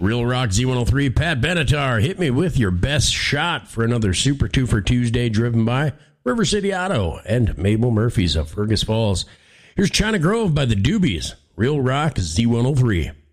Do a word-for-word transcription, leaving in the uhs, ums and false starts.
Real Rock Z one oh three, Pat Benatar, hit me with your best shot for another Super Two for Tuesday, driven by River City Auto and Mabel Murphy's of Fergus Falls. Here's China Grove by the Doobies. Real Rock Z one oh three.